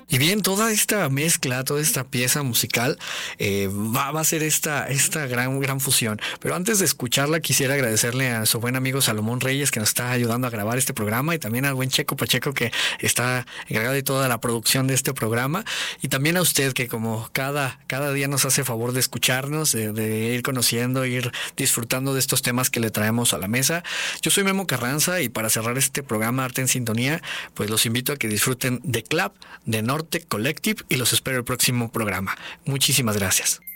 Y bien, toda esta mezcla, toda esta pieza musical va a ser esta gran fusión. Pero antes de escucharla, quisiera agradecerle a su buen amigo Salomón Reyes, que nos está ayudando a grabar este programa, y también al buen Checo Pacheco, que está encargado de toda la producción de este programa, y también a usted, que como cada día nos hace favor de escucharnos, de ir conociendo, ir disfrutando de estos temas que le traemos a la mesa. Yo soy Memo Carranza, y para cerrar este programa Arte en Sintonía, pues los invito a que disfruten de Clap, de Norte Collective, y los espero el próximo programa. Muchísimas gracias.